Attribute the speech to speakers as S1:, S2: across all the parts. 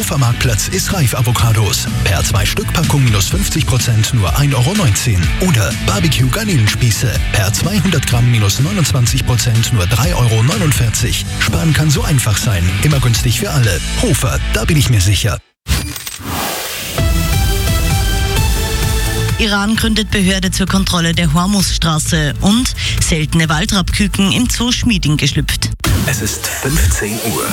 S1: Hofer-Marktplatz ist Reif-Avocados. Per 2 Stück Packung minus 50% nur 1,19 Euro. Oder Barbecue-Garnelenspieße. Per 200 Gramm minus 29% nur 3,49 Euro. Sparen kann so einfach sein. Immer günstig für alle. Hofer, da bin ich mir sicher.
S2: Iran gründet Behörde zur Kontrolle der Hormuzstraße und seltene Waldrappküken im Zoo Schmieding geschlüpft.
S3: Es ist 15 Uhr.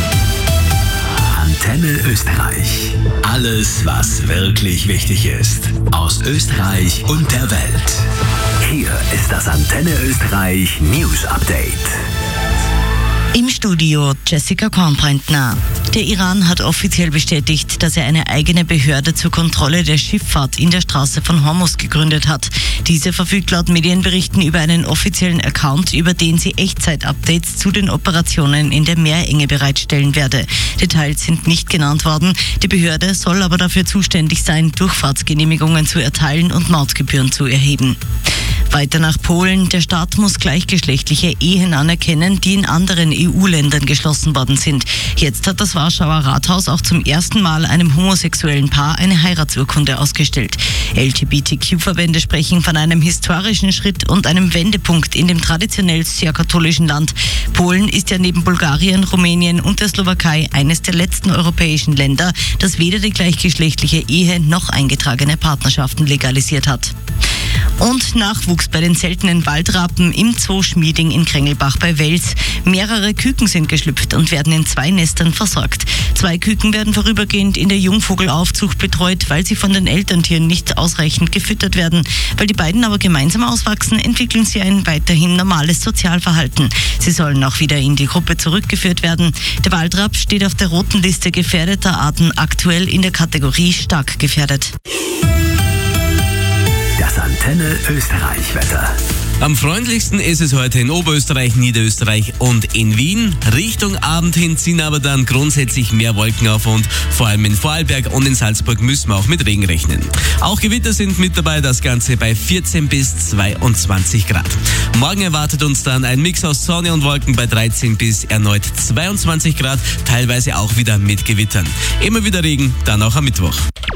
S3: Antenne Österreich. Alles, was wirklich wichtig ist. Aus Österreich und der Welt. Hier ist das Antenne Österreich News Update.
S2: Im Studio Jessica Kornbrentner. Der Iran hat offiziell bestätigt, dass er eine eigene Behörde zur Kontrolle der Schifffahrt in der Straße von Hormuz gegründet hat. Diese verfügt laut Medienberichten über einen offiziellen Account, über den sie Echtzeit-Updates zu den Operationen in der Meerenge bereitstellen werde. Details sind nicht genannt worden. Die Behörde soll aber dafür zuständig sein, Durchfahrtsgenehmigungen zu erteilen und Mautgebühren zu erheben. Weiter nach Polen. Der Staat muss gleichgeschlechtliche Ehen anerkennen, die in anderen EU-Ländern geschlossen worden sind. Jetzt hat das Warschauer Rathaus auch zum ersten Mal einem homosexuellen Paar eine Heiratsurkunde ausgestellt. LGBTQ-Verbände sprechen von einem historischen Schritt und einem Wendepunkt in dem traditionell sehr katholischen Land. Polen ist ja neben Bulgarien, Rumänien und der Slowakei eines der letzten europäischen Länder, das weder die gleichgeschlechtliche Ehe noch eingetragene Partnerschaften legalisiert hat. Und Nachwuchs bei den seltenen Waldrappen im Zoo Schmieding in Krengelbach bei Wels. Mehrere Küken sind geschlüpft und werden in 2 Nestern versorgt. 2 Küken werden vorübergehend in der Jungvogelaufzucht betreut, weil sie von den Elterntieren nicht ausreichend gefüttert werden. Weil die beiden aber gemeinsam auswachsen, entwickeln sie ein weiterhin normales Sozialverhalten. Sie sollen auch wieder in die Gruppe zurückgeführt werden. Der Waldrapp steht auf der roten Liste gefährdeter Arten, aktuell in der Kategorie stark gefährdet.
S3: Das Antenne Österreich Wetter.
S4: Am freundlichsten ist es heute in Oberösterreich, Niederösterreich und in Wien. Richtung Abend hin ziehen aber dann grundsätzlich mehr Wolken auf und vor allem in Vorarlberg und in Salzburg müssen wir auch mit Regen rechnen. Auch Gewitter sind mit dabei, das Ganze bei 14 bis 22 Grad. Morgen erwartet uns dann ein Mix aus Sonne und Wolken bei 13 bis erneut 22 Grad, teilweise auch wieder mit Gewittern. Immer wieder Regen, dann auch am Mittwoch.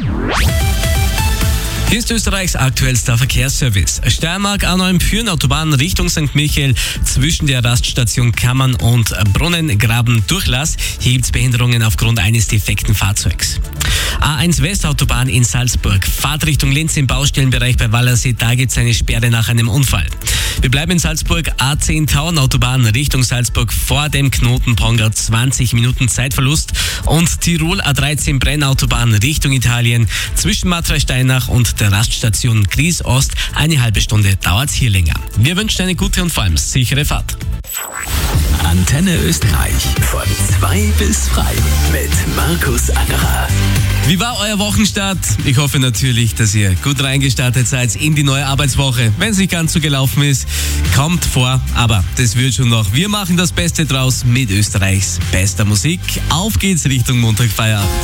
S4: Hier ist Österreichs aktuellster Verkehrsservice. Steiermark A9 Autobahn Richtung St. Michael zwischen der Raststation Kammern und Brunnengraben-Durchlass. Hier gibt es Behinderungen aufgrund eines defekten Fahrzeugs. A1 Westautobahn in Salzburg. Fahrt Richtung Linz im Baustellenbereich bei Wallersee. Da gibt es eine Sperre nach einem Unfall. Wir bleiben in Salzburg. A10 Tauernautobahn Richtung Salzburg vor dem Knoten Pongau. 20 Minuten Zeitverlust. Und Tirol A13 Brennautobahn Richtung Italien zwischen Matrei-Steinach und der Raststation Gries Ost. Eine halbe Stunde dauert es hier länger. Wir wünschen eine gute und vor allem sichere Fahrt.
S3: Antenne Österreich von 2 bis frei mit Markus Angerer.
S4: Wie war euer Wochenstart? Ich hoffe natürlich, dass ihr gut reingestartet seid in die neue Arbeitswoche. Wenn es nicht ganz so gelaufen ist, kommt vor, aber das wird schon noch. Wir machen das Beste draus mit Österreichs bester Musik. Auf geht's Richtung Montagfeierabend.